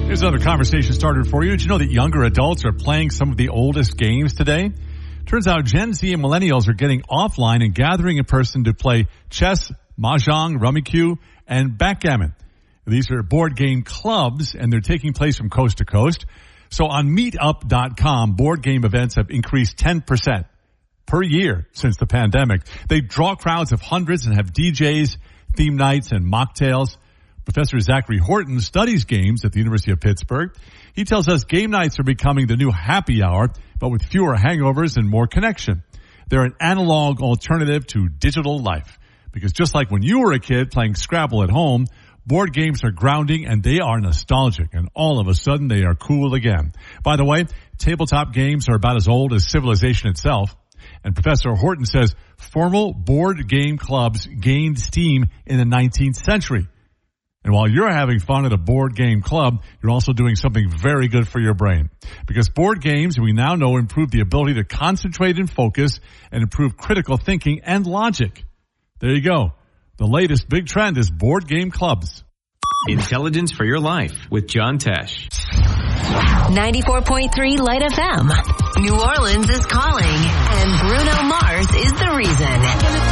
Here's another conversation started for you. Did you know that younger adults are playing some of the oldest games today? Turns out Gen Z and millennials are getting offline and gathering in person to play chess, mahjong, rummikub, and backgammon. These are board game clubs, and they're taking place from coast to coast. So on meetup.com, board game events have increased 10% per year since the pandemic. They draw crowds of hundreds and have DJs, theme nights, and mocktails. Professor Zachary Horton studies games at the University of Pittsburgh. He tells us game nights are becoming the new happy hour, but with fewer hangovers and more connection. They're an analog alternative to digital life. Because just like when you were a kid playing Scrabble at home, board games are grounding and they are nostalgic. And all of a sudden they are cool again. By the way, tabletop games are about as old as civilization itself. And Professor Horton says formal board game clubs gained steam in the 19th century. And while you're having fun at a board game club, you're also doing something very good for your brain. Because board games, we now know, improve the ability to concentrate and focus and improve critical thinking and logic. There you go. The latest big trend is board game clubs. Intelligence for your life with John Tesh. 94.3 Light FM. New Orleans is calling, and Bruno Mars is the reason.